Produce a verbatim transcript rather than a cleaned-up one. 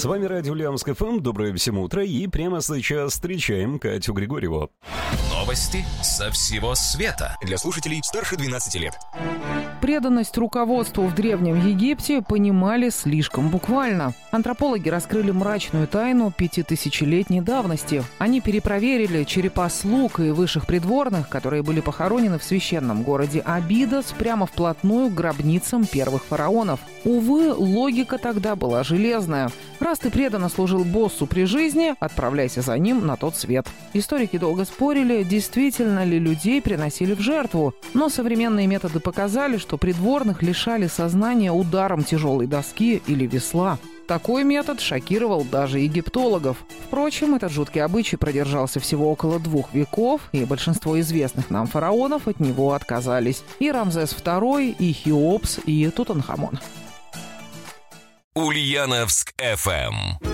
С вами радио Ульяновск эф эм. Доброе всем утро. И прямо сейчас встречаем Катю Григорьеву. Новости со всего света. Для слушателей старше двенадцати лет. Преданность руководству в Древнем Египте понимали слишком буквально. Антропологи раскрыли мрачную тайну пятитысячелетней давности. Они перепроверили черепа слуг и высших придворных, которые были похоронены в священном городе Абидос, прямо вплотную к гробницам первых фараонов. Увы, логика тогда была железная. Раз ты преданно служил боссу при жизни, отправляйся за ним на тот свет. Историки долго спорили, действительно ли людей приносили в жертву. Но современные методы показали, что придворных лишали сознания ударом тяжелой доски или весла. Такой метод шокировал даже египтологов. Впрочем, этот жуткий обычай продержался всего около двух веков, и большинство известных нам фараонов от него отказались. И Рамзес второй, и Хеопс, и Тутанхамон. Ульяновск эф эм.